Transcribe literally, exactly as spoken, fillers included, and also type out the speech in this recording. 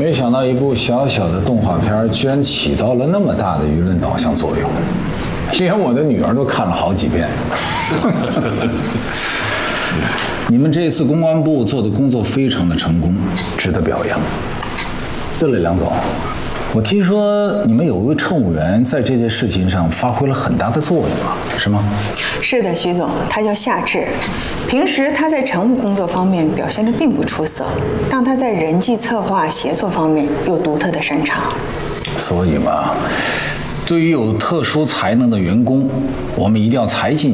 没想到一部小小的动画片居然起到了那么大的舆论导向作用，连我的女儿都看了好几遍。你们这一次公关部做的工作非常的成功，值得表扬。对了，梁总，我听说你们有一位乘务员在这件事情上发挥了很大的作用啊，是吗？ 是的，徐总，他叫夏至。平时他在乘务工作方面表现得并不出色，但他在人际策划协作方面有独特的擅长。 所以嘛，对于有特殊才能的员工，我们一定要才尽